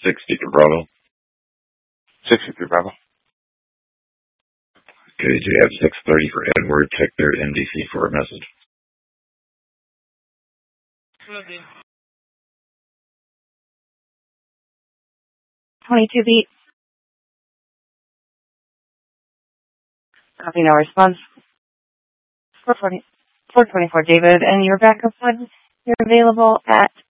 60 for Bravo. 63 Bravo. Okay, do you have 630 for Edward? Check their MDC for a message. 22 beat. Copy, no response. 424 David, and your backup one, you're available at